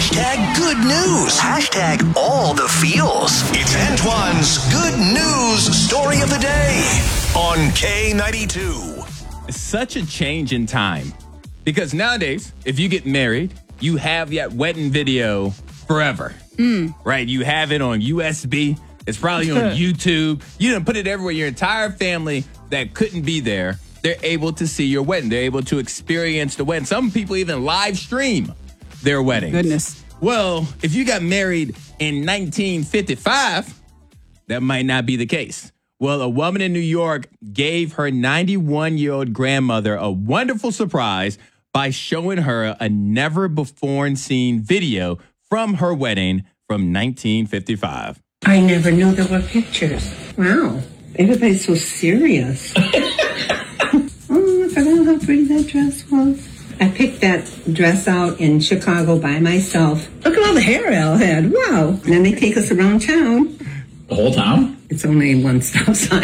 Hashtag good news. Hashtag all the feels. It's Antoine's good news story of the day on K92. Such a change in time. Because nowadays, if you get married, you have that wedding video forever. Right? You have it on USB. It's probably on YouTube. You done put it everywhere. Your entire family that couldn't be there, they're able to see your wedding. They're able to experience the wedding. Some people even live stream their weddings. Goodness. Well, if you got married in 1955, that might not be the case. Well, a woman in New York gave her 91-year-old grandmother a wonderful surprise by showing her a never-before-seen video from her wedding from 1955. I never knew there were pictures. Wow. Everybody's so serious. Oh, I forgot how pretty that dress was. I picked that dress out in Chicago by myself. Look at all the hair Elle had. Wow. And then they take us around town. The whole town? It's only one stop sign.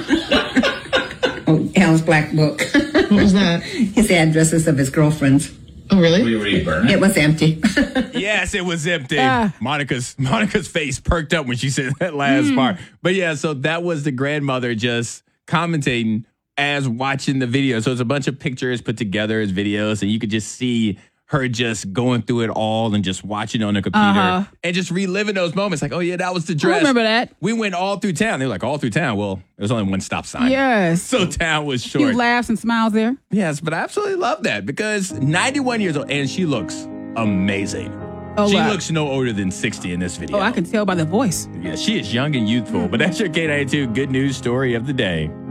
Oh, Al's black book. What was that? His addresses of his girlfriends. Oh, really? Were you burn it? It was empty. Yes, it was empty. Monica's face perked up when she said that last part. But yeah, so that was the grandmother just commentating as watching the video. So it's a bunch of pictures put together as videos, and you could just see her just going through it all and just watching on the computer and just reliving those moments. Like, oh yeah, that was the dress. I remember that. We went all through town. They're like, all through town. Well, there's only one stop sign. Yes. So town was short. Few laughs and smiles there. Yes, but I absolutely love that because 91 years old and she looks amazing. Oh, she wow. looks no older than 60 in this video. Oh, I can tell by the voice. Yeah, she is young and youthful. But that's your K92 good news story of the day.